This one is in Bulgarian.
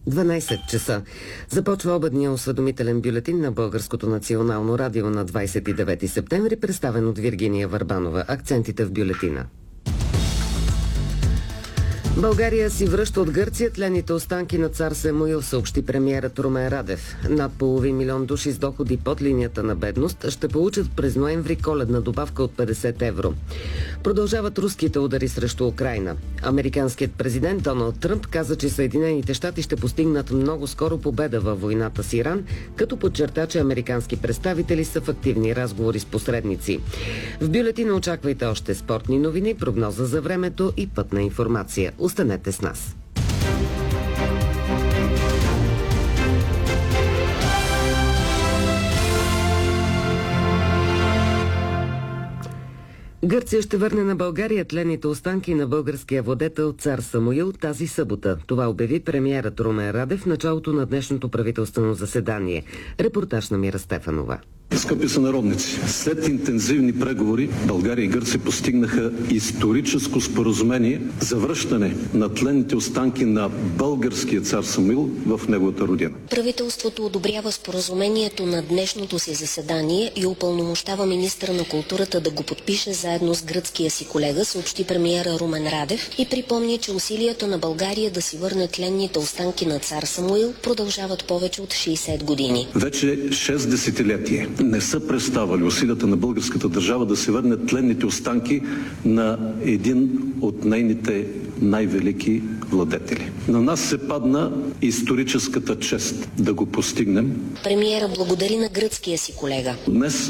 12 часа. Започва обедния осведомителен бюлетин на Българското национално радио на 29 септември, представен от Виргиния Върбанова. Акцентите в бюлетина. България си връща от Гърция тлените останки на цар Самуил, съобщи премиерът Румен Радев. Над 500 000 души с доходи под линията на бедност ще получат през ноември коледна добавка от 50 евро. Продължават руските удари срещу Украйна. Американският президент Доналд Тръмп каза, че Съединените щати ще постигнат много скоро победа във войната с Иран, като подчерта, че американски представители са в активни разговори с посредници. В бюлетина очаквайте още спортни новини, прогноза за времето и пътна информация. Останете с нас. Гърция ще върне на България тлените останки на българския владетел цар Самуил тази събота. Това обяви премиерът Румен Радев в началото на днешното правителствено заседание. Репортаж на Мира Стефанова. Скъпи сънародници, след интензивни преговори България и Гърция постигнаха историческо споразумение за връщане на тленните останки на българския цар Самуил в неговата родина. Правителството одобрява споразумението на днешното си заседание и упълномощава министъра на културата да го подпише заедно с гръцкия си колега, съобщи премиера Румен Радев и припомни, че усилията на България да си върне тленните останки на цар Самуил продължават повече от 60 години. Вече 6 десетилетия не са преставали усилията на българската държава да се върнат тленните останки на един от нейните най-велики владетели. На нас се падна историческата чест да го постигнем. Премиера благодари на гръцкия си колега. Днес